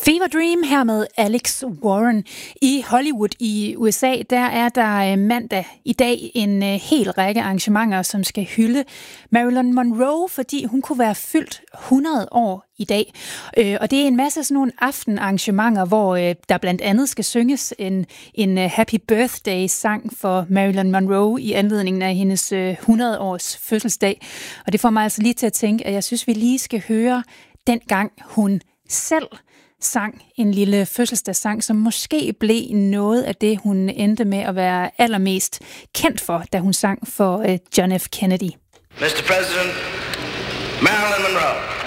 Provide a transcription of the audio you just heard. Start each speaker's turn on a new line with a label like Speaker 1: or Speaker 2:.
Speaker 1: Fever Dream her med Alex Warren. I Hollywood i USA, der er der mandag i dag en hel række arrangementer, som skal hylde Marilyn Monroe, fordi hun kunne være fyldt 100 år i dag. Og det er en masse sådan nogle aftenarrangementer, hvor der blandt andet skal synges en Happy Birthday-sang for Marilyn Monroe i anledningen af hendes 100-års fødselsdag. Og det får mig altså lige til at tænke, at jeg synes, vi lige skal høre dengang hun selv sang en lille fødselsdagssang, som måske blev noget af det, hun endte med at være allermest kendt for, da hun sang for John F. Kennedy.
Speaker 2: Mr. President, Marilyn Monroe.